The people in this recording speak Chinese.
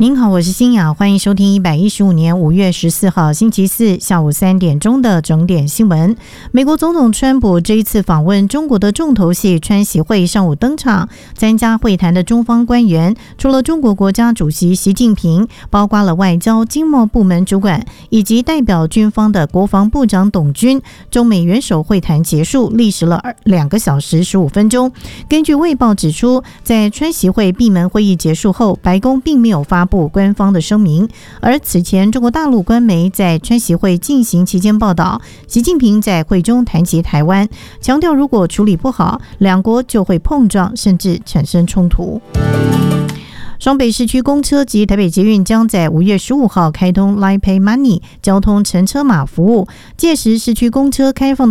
您好，我是欣雅，欢迎收听115年5月14号星期四下午3点钟的整点新闻。美国总统川普这一次访问中国的重头戏川习会上午登场，参加会谈的中方官员除了中国国家主席习近平，包括了外交、经贸部门主管以及代表军方的国防部长董军。中美元首会谈结束，历时了2个小时15分钟。根据卫报指出，在川习会闭门会议结束后，白宫并没有发布官方的声明，而此前中国大陆官媒在川习会进行期间报道，习近平在会中谈及台湾，强调如果处理不好，两国就会碰撞，甚至产生冲突。双北市区公车及台北捷运将在5月15号开通 Line Pay Money 交通乘车码服务，届时市区公车开放的